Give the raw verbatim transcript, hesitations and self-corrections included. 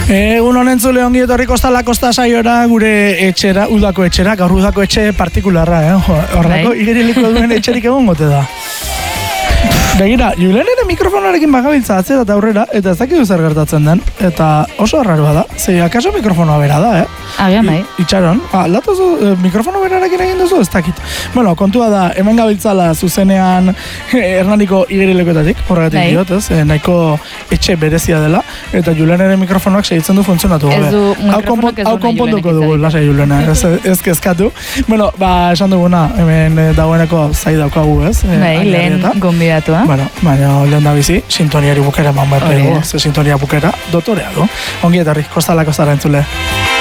Egun honen zule ongi etorri Kostala Kosta saiora gure etxera, udako etxera, gaur udako etxe partikularra, eh? Horrelako igeriliko duen etxerik egon gote da. Begira, Julen ere mikrofonarekin bagabiltza atzera eta aurrera, eta ez dakidu zer gertatzen den, eta oso arraroa da, ze akaso mikrofonoa bera da, eh? Agian bai. Itxaron, ah, latozu, eh, mikrofono berarekin egin duzu, ez dakit. Bueno, kontua da, hemen gabiltzala zuzenean Hernaniko igerilekoetatik, horregatik Bai. diot, ez? Eh, nahiko etxe berezia dela, eta Julen ere mikrofonoak segitzen du funtzionatu gabe. Ez du, Hau mikrofonoak konpon- ez du hau nahi konponduko Julenek dugu, izanik. lasai Julena, ez, ez kezkatu. Bueno, ba, esan duguna, hemen eh, dagoeneko zai daukagu, ez? Eh, Bai, lehen Ainarrieta. gonbidatua. Bueno, baina lehen da bizi, sintoniari bukera eman behar Hori dugu, da. ze sintonia bukera, dotorea du. Ongi etorri, Kostalako zara entzule.